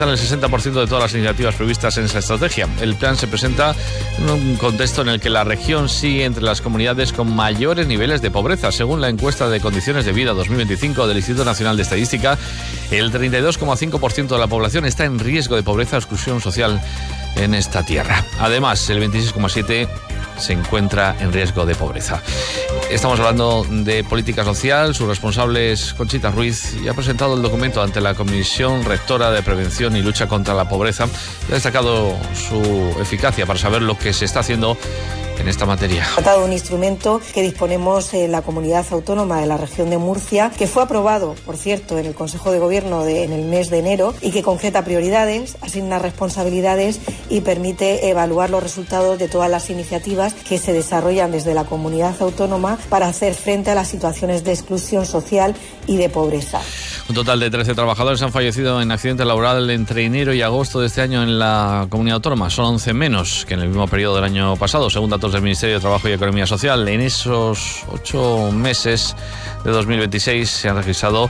el 60% de todas las iniciativas previstas en esa estrategia. El plan se presenta en un contexto en el que la región sigue entre las comunidades con mayores niveles de pobreza. Según la encuesta de condiciones de vida 2025 del Instituto Nacional de Estadística, el 32,5% de la población está en riesgo de pobreza o exclusión social en esta tierra. Además, el 26,7% se encuentra en riesgo de pobreza. Estamos hablando de política social. Su responsable es Conchita Ruiz y ha presentado el documento ante la Comisión Rectora de Prevención y Lucha contra la Pobreza y ha destacado su eficacia para saber lo que se está haciendo en esta materia. Se trata de un instrumento que disponemos en la comunidad autónoma de la región de Murcia, que fue aprobado, por cierto, en el Consejo de Gobierno en el mes de enero y que concreta prioridades, asigna responsabilidades y permite evaluar los resultados de todas las iniciativas que se desarrollan desde la comunidad autónoma para hacer frente a las situaciones de exclusión social y de pobreza. Un total de 13 trabajadores han fallecido en accidente laboral entre enero y agosto de este año en la comunidad autónoma. Son 11 menos que en el mismo periodo del año pasado, según datos del Ministerio de Trabajo y Economía Social. En esos 8 meses de 2026 se han registrado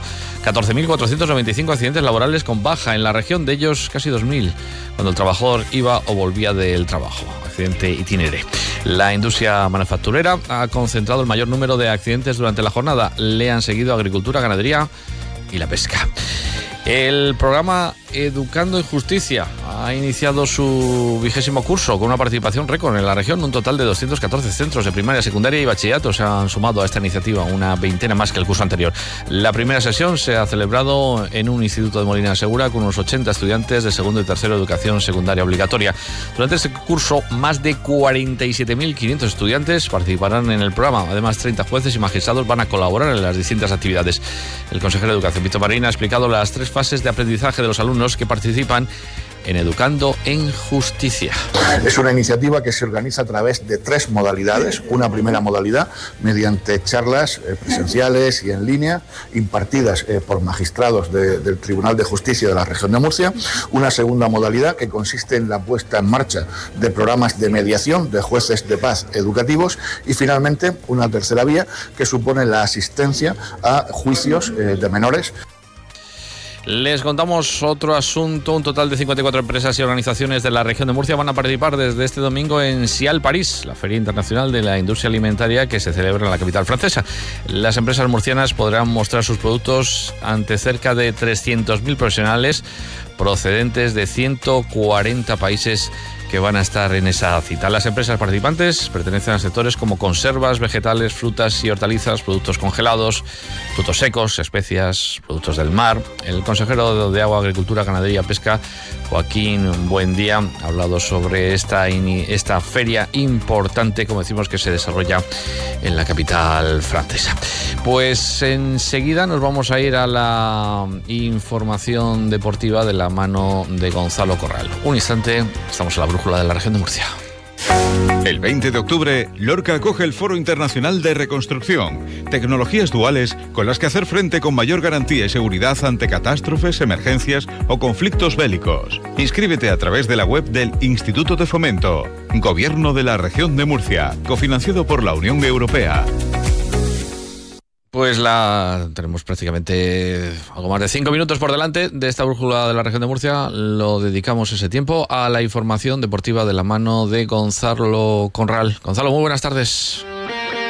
14.495 accidentes laborales con baja en la región, de ellos casi 2.000 cuando el trabajador iba o volvía del trabajo. Accidente itinere. La industria manufacturera ha concentrado el mayor número de accidentes durante la jornada. Le han seguido agricultura, ganadería y la pesca. El programa Educando en Justicia ha iniciado su 20º curso con una participación récord en la región. Un total de 214 centros de primaria, secundaria y bachillerato se han sumado a esta iniciativa, una veintena más que el curso anterior. La primera sesión se ha celebrado en un instituto de Molina de Segura con unos 80 estudiantes de segundo y tercero de educación secundaria obligatoria. Durante este curso, más de 47.500 estudiantes participarán en el programa. Además, 30 jueces y magistrados van a colaborar en las distintas actividades. El consejero de Educación, Víctor Marín, ha explicado las 3 fases de aprendizaje de los alumnos que participan en Educando en Justicia. Es una iniciativa que se organiza a través de 3 modalidades. Una primera modalidad mediante charlas presenciales y en línea impartidas por magistrados del Tribunal de Justicia de la región de Murcia. Una segunda modalidad que consiste en la puesta en marcha de programas de mediación de jueces de paz educativos y finalmente una tercera vía que supone la asistencia a juicios de menores. Les contamos otro asunto. Un total de 54 empresas y organizaciones de la región de Murcia van a participar desde este domingo en SIAL París, la Feria Internacional de la Industria Alimentaria que se celebra en la capital francesa. Las empresas murcianas podrán mostrar sus productos ante cerca de 300.000 profesionales procedentes de 140 países que van a estar en esa cita. Las empresas participantes pertenecen a sectores como conservas, vegetales, frutas y hortalizas, productos congelados, frutos secos, especias, productos del mar. El consejero de Agua, Agricultura, Ganadería y Pesca, Joaquín Buendía, ha hablado sobre esta feria importante, como decimos, que se desarrolla en la capital francesa. Pues enseguida nos vamos a ir a la información deportiva de la mano de Gonzalo Corral. Un instante, estamos en la brújula de la región de Murcia. El 20 de octubre, Lorca acoge el Foro Internacional de Reconstrucción. Tecnologías duales con las que hacer frente con mayor garantía y seguridad ante catástrofes, emergencias o conflictos bélicos. Inscríbete a través de la web del Instituto de Fomento. Gobierno de la región de Murcia. Cofinanciado por la Unión Europea. Pues tenemos prácticamente algo más de 5 minutos por delante de esta brújula de la región de Murcia. Lo dedicamos ese tiempo a la información deportiva de la mano de Gonzalo Corral. Gonzalo, muy buenas tardes.